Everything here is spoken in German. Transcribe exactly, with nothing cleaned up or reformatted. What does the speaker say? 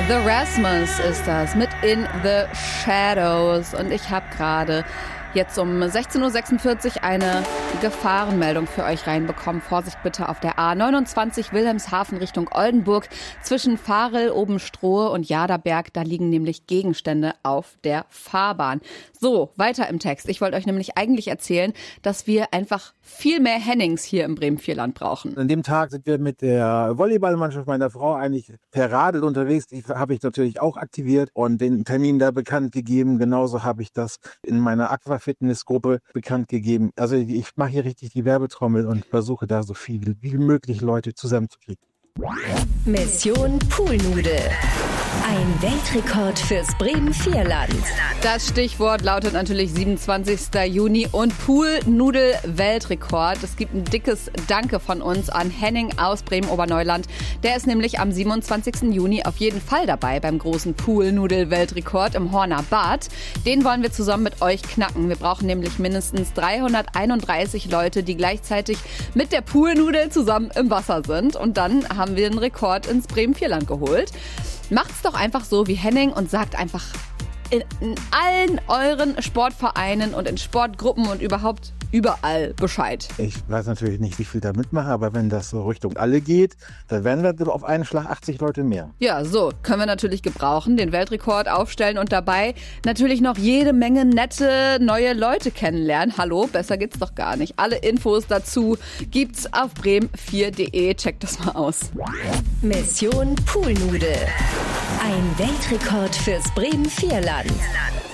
The Rasmus ist das mit In the Shadows. Und ich habe gerade jetzt um sechzehn Uhr sechsundvierzig eine Gefahrenmeldung für euch reinbekommen. Vorsicht bitte auf der A neunundzwanzig Wilhelmshaven Richtung Oldenburg. Zwischen Varel, Obenstrohe und Jaderberg, da liegen nämlich Gegenstände auf der Fahrbahn. So, weiter im Text. Ich wollte euch nämlich eigentlich erzählen, dass wir einfach viel mehr Hennings hier im Bremen-Vierland brauchen. An dem Tag sind wir mit der Volleyballmannschaft meiner Frau eigentlich per Radl unterwegs. Die habe ich natürlich auch aktiviert und den Termin da bekannt gegeben. Genauso habe ich das in meiner Aquafitness-Gruppe bekannt gegeben. Also ich mache hier richtig die Werbetrommel und versuche da so viel wie möglich Leute zusammenzukriegen. Mission Poolnudel. Ein Weltrekord fürs Bremen-Vierland. Das Stichwort lautet natürlich siebenundzwanzigster Juni und Poolnudel-Weltrekord. Es gibt ein dickes Danke von uns an Henning aus Bremen-Oberneuland. Der ist nämlich am siebenundzwanzigsten Juni auf jeden Fall dabei beim großen Poolnudel-Weltrekord im Horner Bad. Den wollen wir zusammen mit euch knacken. Wir brauchen nämlich mindestens dreihunderteinunddreißig Leute, die gleichzeitig mit der Poolnudel zusammen im Wasser sind. Und dann haben wir einen Rekord ins Bremen-Vierland geholt. Macht's doch einfach so wie Henning und sagt einfach in, in allen euren Sportvereinen und in Sportgruppen und überhaupt überall Bescheid. Ich weiß natürlich nicht, wie viel da mitmachen, aber wenn das so Richtung alle geht, dann werden wir auf einen Schlag achtzig Leute mehr. Ja, so können wir natürlich gebrauchen, den Weltrekord aufstellen und dabei natürlich noch jede Menge nette neue Leute kennenlernen. Hallo, besser geht's doch gar nicht. Alle Infos dazu gibt's auf bremen vier punkt de. Checkt das mal aus. Mission Poolnudel. Ein Weltrekord fürs Bremen-Vierland.